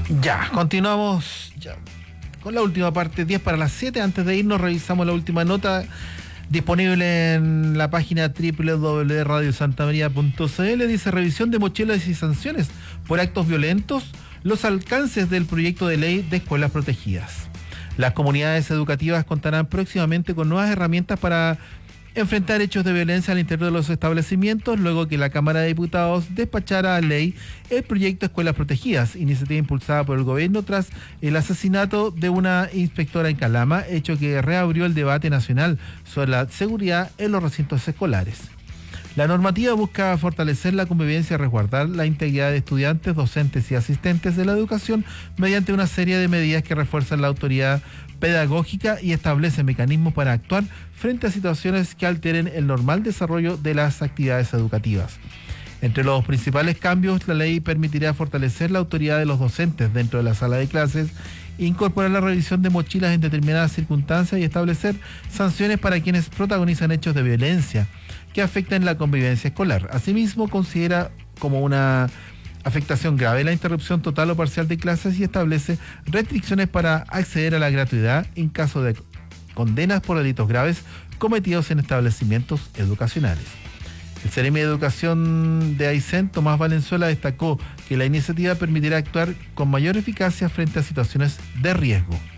Ya, continuamos ya con la última parte, 10 para las 7. Antes de irnos, revisamos la última nota disponible en la página www.radiosantamaria.cl. Dice: revisión de mochilas y sanciones por actos violentos, los alcances del proyecto de ley de escuelas protegidas. Las comunidades educativas contarán próximamente con nuevas herramientas para enfrentar hechos de violencia al interior de los establecimientos, luego que la Cámara de Diputados despachara a ley el proyecto Escuelas Protegidas, iniciativa impulsada por el gobierno tras el asesinato de una inspectora en Calama, hecho que reabrió el debate nacional sobre la seguridad en los recintos escolares. La normativa busca fortalecer la convivencia y resguardar la integridad de estudiantes, docentes y asistentes de la educación mediante una serie de medidas que refuerzan la autoridad pedagógica y establecen mecanismos para actuar frente a situaciones que alteren el normal desarrollo de las actividades educativas. Entre los principales cambios, la ley permitirá fortalecer la autoridad de los docentes dentro de la sala de clases, incorporar la revisión de mochilas en determinadas circunstancias y establecer sanciones para quienes protagonizan hechos de violencia que afecten la convivencia escolar. Asimismo, considera como una afectación grave la interrupción total o parcial de clases y establece restricciones para acceder a la gratuidad en caso de condenas por delitos graves cometidos en establecimientos educacionales. El Seremi de Educación de Aysén, Tomás Valenzuela, destacó que la iniciativa permitirá actuar con mayor eficacia frente a situaciones de riesgo.